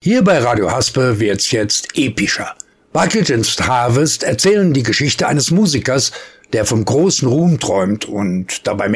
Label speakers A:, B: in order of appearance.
A: Hier bei Radio Haspe wird's jetzt epischer. Bucket and Harvest erzählen die Geschichte eines Musikers, der vom großen Ruhm träumt und dabei